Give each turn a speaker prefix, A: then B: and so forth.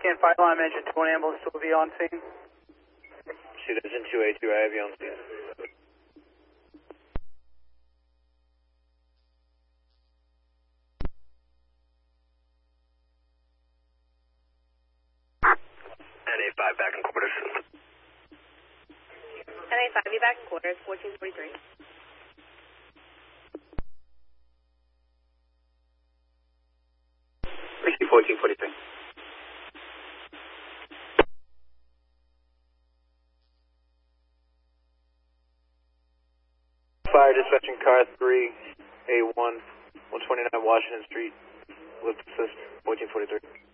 A: 10 fire alarm engine 20 ambulance will be on scene.
B: Shoot engine 282, I have you on scene. NA5 back in quarters.
C: NA5, be back in quarters, 1443.
B: Ricky 1443. Fire dispatching car 3A1, 129 Washington Street, lift assist 1443.